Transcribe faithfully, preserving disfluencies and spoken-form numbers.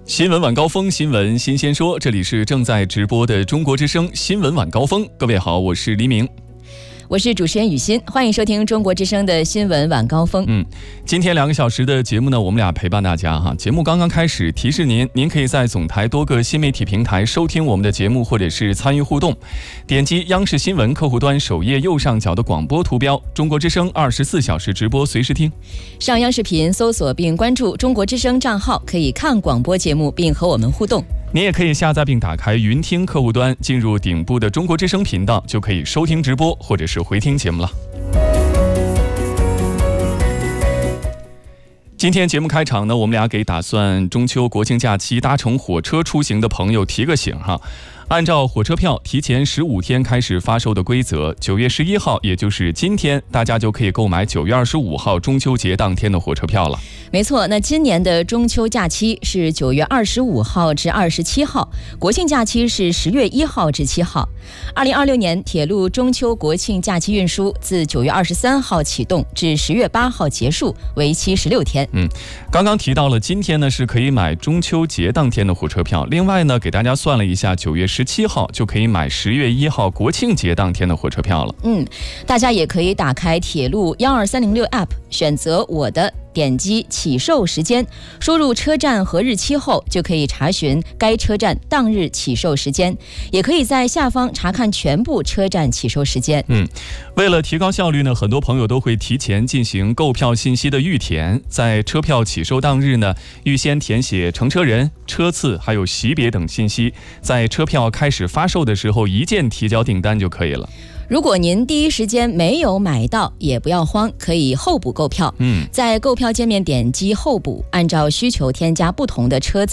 新闻晚高峰，新闻新鲜说，这里是正在直播的中国之声新闻晚高峰。各位好，我是黎明。 我是主持人雨欣，欢迎收听中国之声的新闻晚高峰。 嗯，今天两个小时的节目呢，我们俩陪伴大家哈。节目刚刚开始，提示您，您可以在总台多个新媒体平台收听我们的节目，或者是参与互动。点击央视新闻客户端首页右上角的广播图标，中国之声二十四小时直播随时听。 上央视频搜索并关注中国之声账号，可以看广播节目并和我们互动。 您也可以下载并打开云听客户端，进入顶部的中国之声频道，就可以收听直播或者是回听节目了。今天节目开场呢，我们俩给打算中秋国庆假期搭乘火车出行的朋友提个醒哈。按照火车票提前十五天开始发售的规则，九月十一号，也就是今天，大家就可以购买九月二十五号中秋节当天的火车票了。 没错，那今年的中秋假期是九月二十五号至二十七号，国庆假期是十月一号至七号。二零二六年铁路中秋国庆假期运输自九月二十三号启动至十月八号结束，为期十六天。 嗯，刚刚提到了今天呢是可以买中秋节当天的火车票，另外呢给大家算了一下，九月十七号就可以买十月一号国庆节当天的火车票了。 嗯，大家也可以打开铁路幺二三零六 App， 选择我的，点击起售时间，输入车站和日期后，就可以查询该车站当日起售时间，也可以在下方查看全部车站起售时间。 嗯，为了提高效率呢，很多朋友都会提前进行购票信息的预填，在车票起售当日呢，预先填写乘车人、车次还有席别等信息，在车票开始发售的时候一键提交订单就可以了。 如果您第一时间没有买到，也不要慌，可以候补购票。 嗯， 在购票界面点击候补，按照需求添加不同的车